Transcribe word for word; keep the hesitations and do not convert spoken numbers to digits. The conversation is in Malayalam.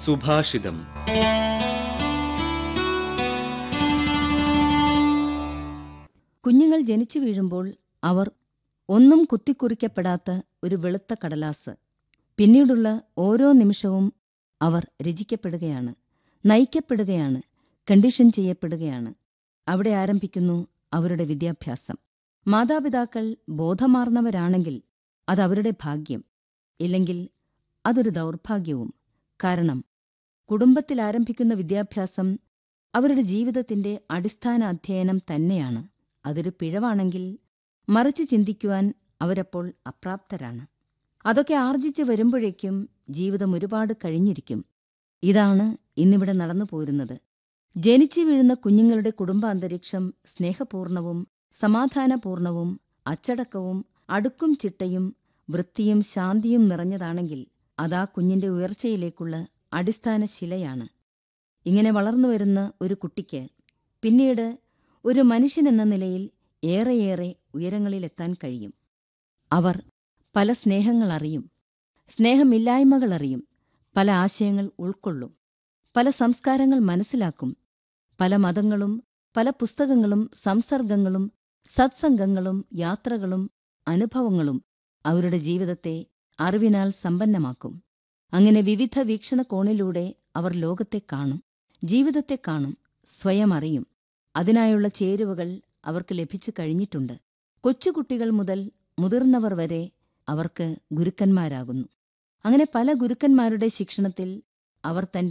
സുഭാഷിതം. കുഞ്ഞുങ്ങൾ ജനിച്ചു വീഴുമ്പോൾ അവർ ഒന്നും കുത്തിക്കുറിക്കപ്പെടാത്ത ഒരു വെളുത്ത കടലാസ്. പിന്നീടുള്ള ഓരോ നിമിഷവും അവർ രചിക്കപ്പെടുകയാണ്, നയിക്കപ്പെടുകയാണ്, കണ്ടീഷൻ ചെയ്യപ്പെടുകയാണ്. അവിടെ ആരംഭിക്കുന്നു അവരുടെ വിദ്യാഭ്യാസം. മാതാപിതാക്കൾ ബോധമാർന്നവരാണെങ്കിൽ അതവരുടെ ഭാഗ്യം, ഇല്ലെങ്കിൽ അതൊരു ദൗർഭാഗ്യവും. കാരണം കുടുംബത്തിൽ ആരംഭിക്കുന്ന വിദ്യാഭ്യാസം അവരുടെ ജീവിതത്തിന്റെ അടിസ്ഥാന അധ്യയനം തന്നെയാണ്. അതൊരു പിഴവാണെങ്കിൽ മറിച്ച് ചിന്തിക്കുവാൻ അവരപ്പോൾ അപ്രാപ്തരാണ്. അതൊക്കെ ആർജിച്ച് വരുമ്പോഴേക്കും ജീവിതം ഒരുപാട് കഴിഞ്ഞിരിക്കും. ഇതാണ് ഇന്നിവിടെ നടന്നു പോരുന്നത്. ജനിച്ചു വീഴുന്ന കുഞ്ഞുങ്ങളുടെ കുടുംബാന്തരീക്ഷം സ്നേഹപൂർണവും സമാധാനപൂർണവും അച്ചടക്കവും അടുക്കും ചിട്ടയും വൃത്തിയും ശാന്തിയും നിറഞ്ഞതാണെങ്കിൽ അതാ കുഞ്ഞിന്റെ ഉയർച്ചയിലേക്കുള്ള അടിസ്ഥാന ശിലയാണ്. ഇങ്ങനെ വളർന്നുവരുന്ന ഒരു കുട്ടിക്ക് പിന്നീട് ഒരു മനുഷ്യനെന്ന നിലയിൽ ഏറെയേറെ ഉയരങ്ങളിലെത്താൻ കഴിയും. അവർ പല സ്നേഹങ്ങൾ അറിയും, സ്നേഹമില്ലായ്മകൾ അറിയും, പല ആശയങ്ങൾ ഉൾക്കൊള്ളും, പല സംസ്കാരങ്ങൾ മനസ്സിലാക്കും. പല മതങ്ങളും പല പുസ്തകങ്ങളും സംസർഗങ്ങളും സത്സംഗങ്ങളും യാത്രകളും അനുഭവങ്ങളും അവരുടെ ജീവിതത്തെ അറിവിനാൽ സമ്പന്നമാക്കും. അങ്ങനെ വിവിധ വീക്ഷണകോണിലൂടെ അവർ ലോകത്തെ കാണും, ജീവിതത്തെ കാണും, സ്വയം അറിയും. അതിനായുള്ള ചേരുവകൾ അവർക്ക് ലഭിച്ചു കഴിഞ്ഞിട്ടുണ്ട്. കൊച്ചുകുട്ടികൾ മുതൽ മുതിർന്നവർ വരെ അവർക്ക് ഗുരുക്കന്മാരാകുന്നു. അങ്ങനെ പല ഗുരുക്കന്മാരുടെ ശിക്ഷണത്തിൽ അവർ തന്റെ